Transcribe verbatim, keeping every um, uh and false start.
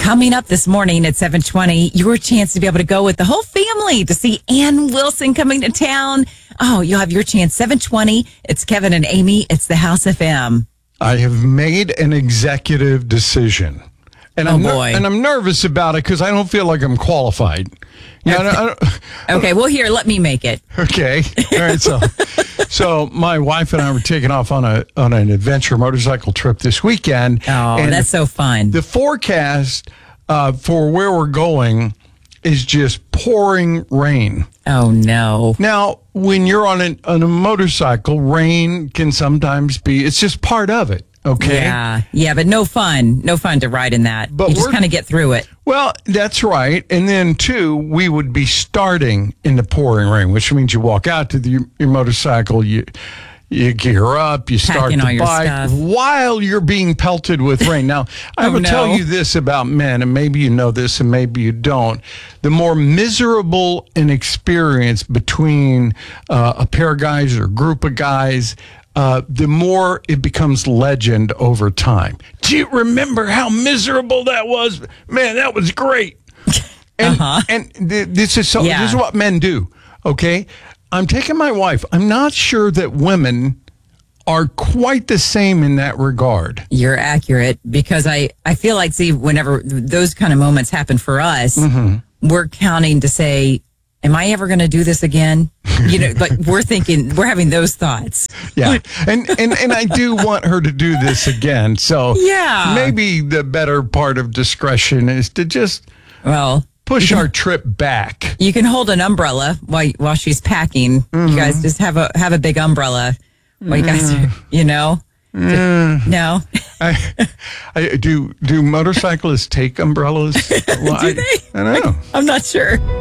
Coming up this morning at seven twenty, your chance to be able to go with the whole family to see Ann Wilson coming to town. Oh, you'll have your chance. seven twenty. It's Kevin and Amy. It's the House F M. I have made an executive decision. And oh, I'm boy. Ner- and I'm nervous about it because I don't feel like I'm qualified. You know, okay. I don't, I don't, okay, well, here, let me make it. Okay. All right. So, so my wife and I were taking off on a on an adventure motorcycle trip this weekend. Oh, and that's so fun. The forecast uh, for where we're going is just pouring rain. Oh, no. Now, when you're on, an, on a motorcycle, rain can sometimes be, it's just part of it. Okay. Yeah. Yeah, but no fun. No fun to ride in that. But you just kind of get through it. Well, that's right. And then, too, we would be starting in the pouring rain, which means you walk out to the, your motorcycle, you you gear up, you start the bike while you're being pelted with rain. Now, I oh, will no. tell you this about men, and maybe you know this and maybe you don't. The more miserable an experience between uh, a pair of guys or a group of guys, Uh, the more it becomes legend over time. Do you remember how miserable that was? Man, that was great. And, uh-huh. and th- this is so. Yeah. This is what men do. Okay, I'm taking my wife. I'm not sure that women are quite the same in that regard. You're accurate because I, I feel like, see, whenever those kind of moments happen for us, mm-hmm. we're counting to say, am I ever going to do this again? You know, like we're thinking, we're having those thoughts. Yeah. And, and, and I do want her to do this again. So yeah. maybe the better part of discretion is to just well push can, our trip back. You can hold an umbrella while while she's packing. Mm-hmm. You guys just have a have a big umbrella while you guys, are, you know. Mm. No. I, I do do motorcyclists take umbrellas? Well, do they? I, I don't know. I'm not sure.